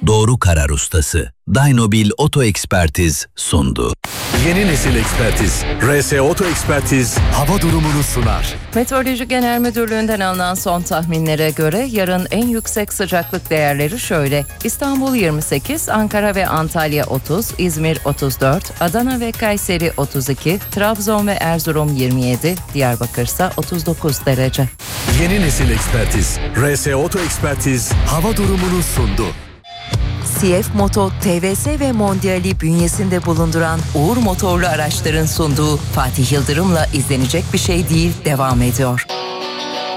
doğru karar ustası. Dynobil Oto Ekspertiz sundu. Yeni nesil ekspertiz. RS Oto Ekspertiz hava durumunu sunar. Meteoroloji Genel Müdürlüğü'nden alınan son tahminlere göre yarın en yüksek sıcaklık değerleri şöyle: İstanbul 28, Ankara ve Antalya 30, İzmir 34, Adana ve Kayseri 32, Trabzon ve Erzurum 27, Diyarbakır ise 39 derece. Yeni nesil ekspertiz. RS Oto Ekspertiz hava durumunu sundu. CF Moto, TVS ve Mondial'i bünyesinde bulunduran Uğur Motorlu araçların sunduğu Fatih Yıldırım'la izlenecek bir şey değil devam ediyor.